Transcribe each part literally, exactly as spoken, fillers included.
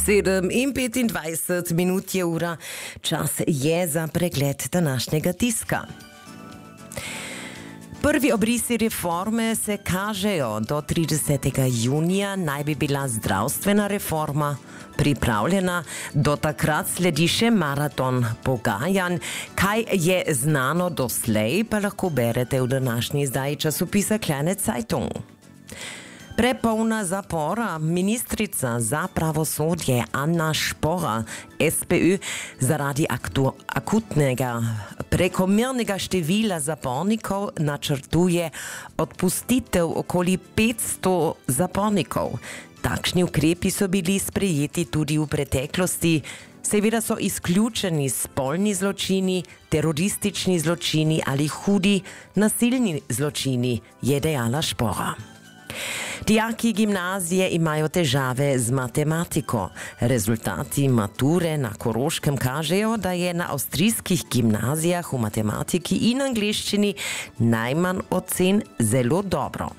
sedem in petindvajset minut je ura, čas je za pregled današnjega tiska. Prvi obrisi reforme se kažejo. Do tridesetega junija naj bi bila zdravstvena reforma pripravljena, do takrat sledi še maraton pogajanj. Kaj je znano doslej, pa lahko berete v današnji izdaji časopisa Kleine Zeitung. Prepolna zapora. Ministrica za pravosodje Anna Špora, S P Ö, zaradi aktu, akutnega prekomernega števila zapornikov načrtuje odpustitev okoli petsto zapornikov. Takšni ukrepi so bili sprejeti tudi v preteklosti. Seveda so izključeni spolni zločini, teroristični zločini ali hudi nasilni zločini, je dejala Špora. Dijaki gimnazije imajo težave z matematiko. Rezultati mature na Koroškem kažejo, da je na avstrijskih gimnazijah v matematiki in angleščini najmanj ocen zelo dobro.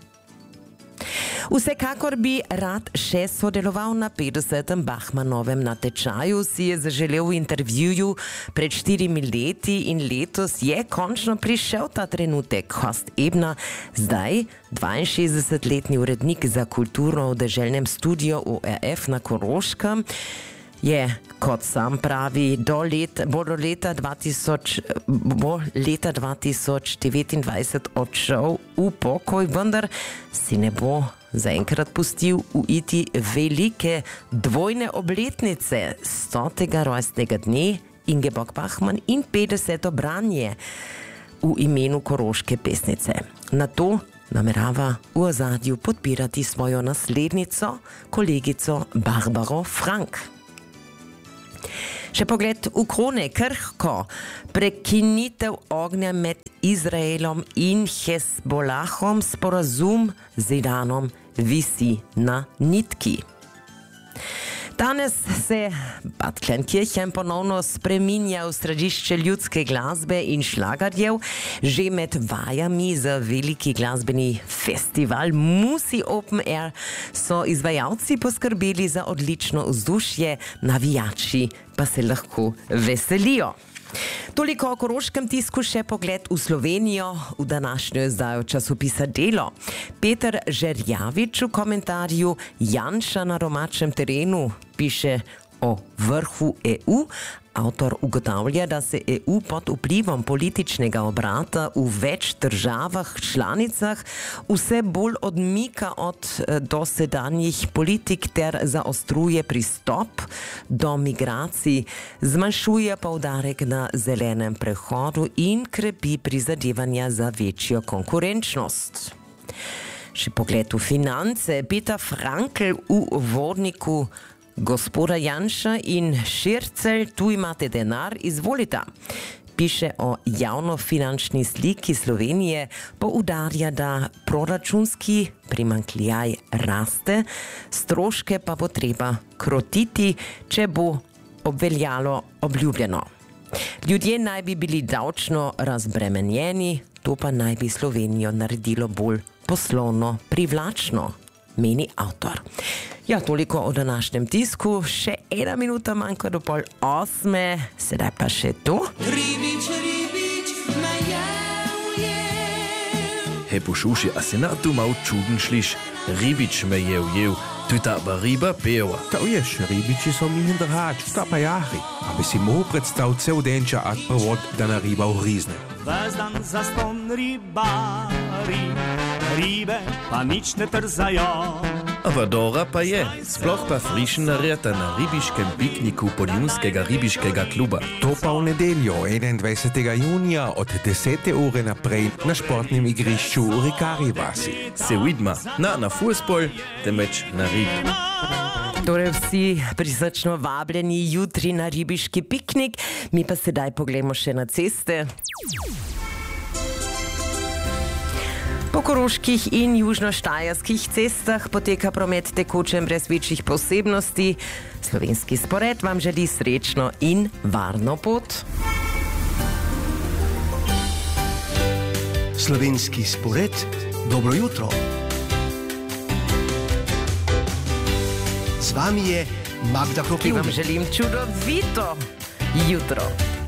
Vsekakor bi rad še sodeloval na petdesetem Bachmannovem natečaju, si je zaželel v intervjuju pred štirimi leti in letos je končno prišel ta trenutek. Horst Ebner, zdaj dvainšestdesetletni urednik za kulturo v deželnem studiu O R F na Koroškem, je, kot sam pravi, do let, bo do leta, dva tisoč, bo leta dva tisoč devetindvajset odšel v pokoj, vendar si ne bo zaenkrat pustil uiti velike dvojne obletnice stotega rojstnega dne Ingeborg Bachmann in petdeseto branje v imenu koroške pesnice. Na to namerava v ozadju podpirati svojo naslednico, kolegico Barbaro Frank. Še pogled v krone. Krhko. Prekinitev ognja med Izraelom in Hezbolahom, sporazum z Iranom visi na nitki. Danes se Bad Kleinkirchen ponovno spreminja v središče ljudske glasbe in šlagerjev. Že med vajami za veliki glasbeni festival Musi Open Air so izvajalci poskrbeli za odlično vzdušje, navijači pa se lahko veselijo. Toliko o koroškem tisku, še pogled v Slovenijo, v današnjo izdajo časopisa Delo. Peter Žerjavič v komentarju Janša na domačem terenu piše o vrhu E U. Avtor ugotavlja, da se E U pod vplivom političnega obrata v več državah članicah vse bolj odmika od dosedanjih politik ter zaostruje pristop do migracij, zmanjšuje poudarek na zelenem prehodu in krepi prizadevanja za večjo konkurenčnost. Še pogled v finance. Peter Frankl v vodniku Gospoda Janša in Šircelj, tu imate denar, izvolite. Piše o javnofinančni sliki Slovenije, poudarja, da proračunski primanjkljaj raste, stroške pa bo treba krotiti, če bo obveljalo obljubljeno. Ljudje naj bi bili davčno razbremenjeni, to pa naj bi Slovenijo naredilo bolj poslovno privlačno, meni avtor. Ja, toliko o današnjem tisku, še ena minuta manjka do pol osme, sedaj pa še to. Ribič, ribič, me jev, jev. Hej, pošuši, a se na tu mal čuden šliš? Ribič me jev, jev, tu ta ba riba peva. Ta uješ, ribiči so mi drač, ta pa jahri. Aby si mohl predstav cel denča atprovod, da na riba uhrizne. Ves dan zaston ribari, ribe pa nič ne trzajo. A Dora pa je, sploh pa frišen nareta na ribiškem pikniku Poljunskega ribiškega kluba. To pa v nedeljo, enaindvajsetega junija od desete ure naprej na športnem igrišču v Rikari vasi. Se vidma, na na fußball, temveč na rib. Torej vsi prisrčno vabljeni jutri na ribiški piknik, mi pa sedaj pogledamo še na ceste. Po koroških in južnoštajerskih cestah poteka promet tekočem brez večjih posebnosti. Slovenski spored vam želi srečno in varno pot. Slovenski spored, dobro jutro. Z vami je Magda ki vam Kropovnik. želim čudovito jutro.